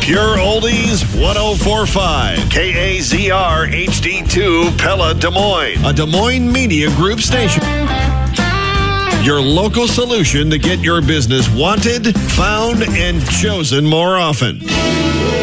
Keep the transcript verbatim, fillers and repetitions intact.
Pure Oldies one oh four point five. K A Z R H D two Pella, Des Moines. A Des Moines Media Group station. Your local solution to get your business wanted, found, and chosen more often.